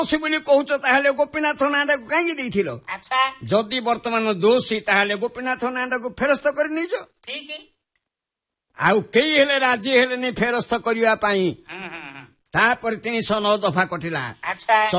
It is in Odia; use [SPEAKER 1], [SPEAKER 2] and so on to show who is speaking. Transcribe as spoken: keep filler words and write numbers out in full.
[SPEAKER 1] ଦୋଷୀ ବୋଲି କହୁଛ ତାହେଲେ ଗୋପୀନାଥ ନାଁଟାକୁ କାହିଁକି ଦେଇଥିଲ?
[SPEAKER 2] ଆଚ୍ଛା
[SPEAKER 1] ଯଦି ବର୍ତ୍ତମାନ ଦୋଷୀ ତାହେଲେ ଗୋପୀନାଥ ନାଁଟାକୁ ଫେରସ୍ତ କରି ନେଇଛ।
[SPEAKER 2] ଠିକ
[SPEAKER 1] ଆଉ କେହି ହେଲେ ରାଜି ହେଲେନି ଫେରସ୍ତ କରିବା ପାଇଁ।
[SPEAKER 2] ହୁଁ ହୁଁ ହୁଁ
[SPEAKER 1] ତାପରେ ତିନିଶହ ନଅ ଦଫା କଟିଲା।
[SPEAKER 2] ଆଚ୍ଛା